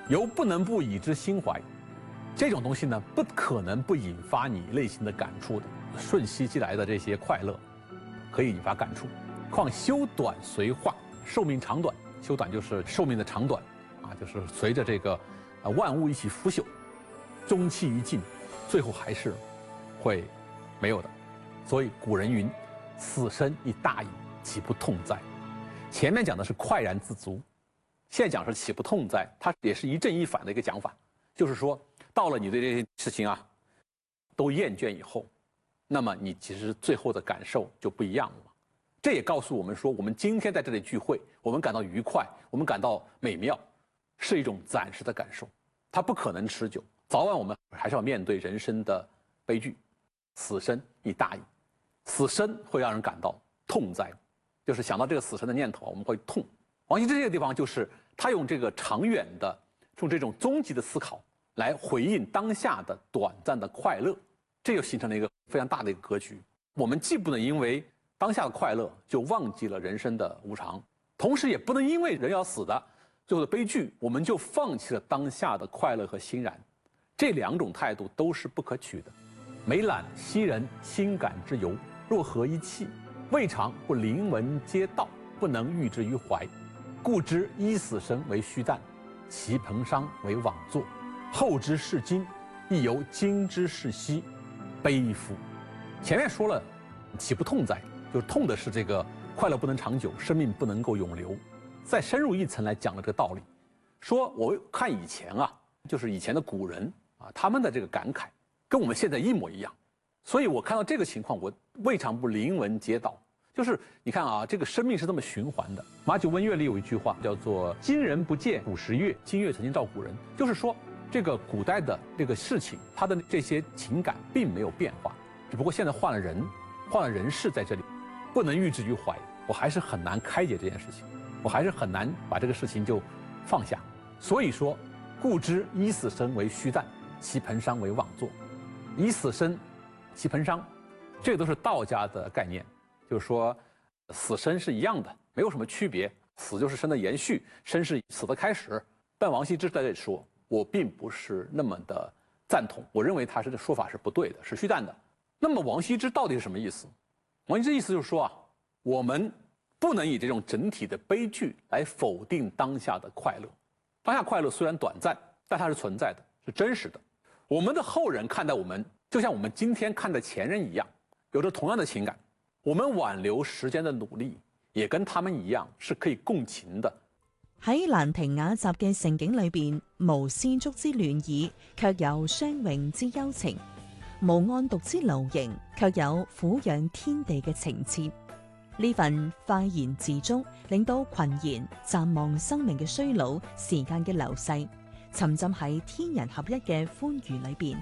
犹不能不以之心怀。这种东西呢，不可能不引发你内心的感触的。瞬息即来的这些快乐，可以引发感触。况修短随化，寿命长短，修短就是寿命的长短，就是随着这个万物一起腐朽，终期于尽，最后还是会没有的。所以古人云：“死生亦大矣，岂不痛哉？”前面讲的是快然自足，现在讲是岂不痛哉，它也是一正一反的一个讲法，就是说到了你对这些事情都厌倦以后，那么你其实最后的感受就不一样了。这也告诉我们说，我们今天在这里聚会，我们感到愉快，我们感到美妙，是一种暂时的感受，它不可能持久，早晚我们还是要面对人生的悲剧。死生亦大矣，死生会让人感到痛哉，就是想到这个死生的念头，我们会痛。王羲之这个地方就是他用这个长远的，用这种终极的思考来回应当下的短暂的快乐，这就形成了一个非常大的一个格局。我们既不能因为当下的快乐就忘记了人生的无常，同时也不能因为人要死的最后的悲剧，我们就放弃了当下的快乐和欣然。这两种态度都是不可取的。每览昔人心感之由，若合一气，未尝不临文皆道，不能喻之于怀。故知依死生为虚诞，其彭殇为枉作。后之视今，亦犹今之视昔，悲夫！前面说了，岂不痛哉？就是痛的是这个快乐不能长久，生命不能够永留。再深入一层来讲了这个道理，说我看以前就是以前的古人他们的这个感慨跟我们现在一模一样，所以我看到这个情况，我未尝不临文皆道。就是你看这个生命是这么循环的。马九温乐里有一句话叫做“今人不见古时月，今月曾经照古人”，就是说这个古代的这个事情，它的这些情感并没有变化，只不过现在换了人，换了人事在这里，不能喻之于怀。我还是很难开解这件事情，我还是很难把这个事情就放下。所以说，故知依死生为虚诞，其彭殇为枉作。依死生，其彭殇，这个都是道家的概念，就是说死生是一样的，没有什么区别。死就是生的延续，生是死的开始。但王羲之在这里说，我并不是那么的赞同，我认为他这说法是不对的，是虚诞的。那么王羲之到底是什么意思？王羲之意思就是说我们不能以这种整体的悲剧来否定当下的快乐。当下快乐虽然短暂，但它是存在的，是真实的。我们的后人看待我们，就像我们今天看待前人一樣，有着同樣的情感。我們挽留時間的努力，也跟他們一樣，是可以共情的。 喺蘭亭雅集嘅盛景裏邊，無絲竹之亂意，卻有相詠之幽情；無案牘之流形，卻有撫養天地嘅情切。呢份快言自足，令到群賢暫忘生命嘅衰老、時間嘅流逝，沉浸喺天人合一嘅歡愉裏邊。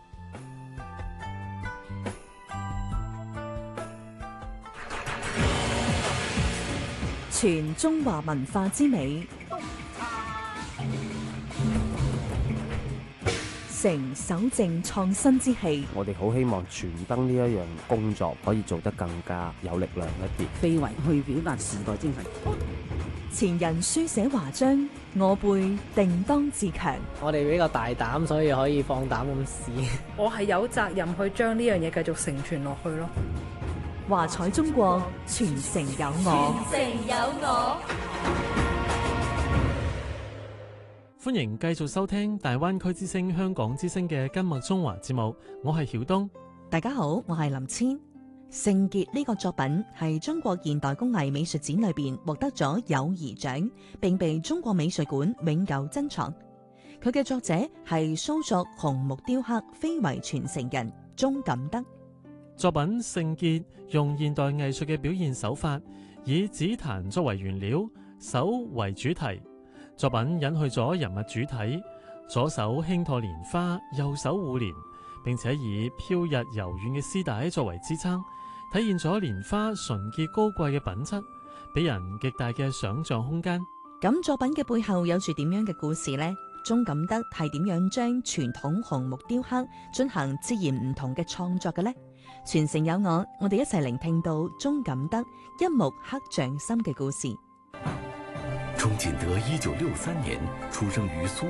傳中華文化之美，成守正創新之氣。 我哋好希望傳燈呢一樣工作可以做得更加有力量一啲， 非為去表達時代精神。 前人書寫華章，我輩定當自強。 我哋比較大膽，所以可以放膽咁試。 我係有責任去將呢樣嘢繼續承傳落去咯。 華彩中國，傳承有我。 傳承有我。 歡迎繼續收聽大灣區之聲、香港之聲嘅今麥中華節目，我係曉東。 大家好，我係林千。聖傑呢個作品係中國現代工藝美術展裏邊獲得咗友誼獎，並被中國美術館永久珍藏。佢嘅作者係蘇作紅木雕刻非遺傳承人鍾錦德。 作品《聖傑》用現代藝術嘅表現手法，以紫檀作為原料，手為主題。作品隱去咗人物主體，左手輕托蓮花，右手護蓮，並且以飄逸柔軟嘅絲帶作為支撐，體現咗蓮花純潔高貴嘅品質，俾人極大嘅想像空間。 咁作品嘅背後有住點樣嘅故事呢？鍾錦德係點樣將傳統紅木雕刻進行截然唔同嘅創作嘅呢？傳承有我哋一齊聆聽到鍾錦德一木刻匠心嘅故事。 鍾錦德1963年出生於蘇